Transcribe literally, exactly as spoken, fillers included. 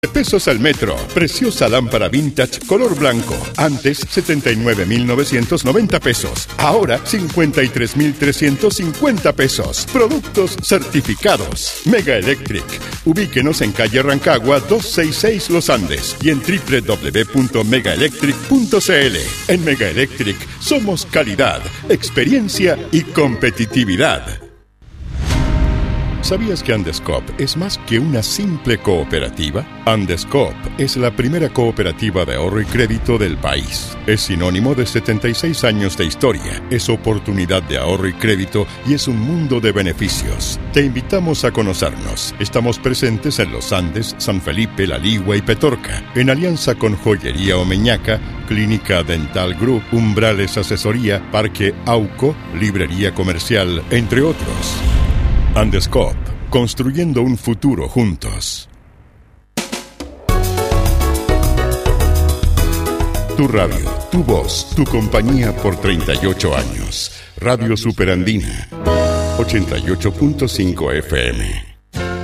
pesos al metro. Preciosa lámpara vintage color blanco. Antes setenta y nueve mil novecientos noventa pesos. Ahora cincuenta y tres mil trescientos cincuenta pesos. Productos certificados. Mega Electric. Ubíquenos en calle Rancagua doscientos sesenta y seis Los Andes y en doble u doble u doble u punto mega electric punto c l. En Mega Electric somos calidad, experiencia y competitividad. ¿Sabías que Andescoop es más que una simple cooperativa? Andescoop es la primera cooperativa de ahorro y crédito del país. Es sinónimo de setenta y seis años de historia, es oportunidad de ahorro y crédito y es un mundo de beneficios. Te invitamos a conocernos. Estamos presentes en Los Andes, San Felipe, La Ligua y Petorca. En alianza con Joyería Omeñaca, Clínica Dental Group, Umbrales Asesoría, Parque Auco, Librería Comercial, entre otros. Andescoop, construyendo un futuro juntos. Tu radio, tu voz, tu compañía por treinta y ocho años. Radio Superandina, ochenta y ocho punto cinco F M.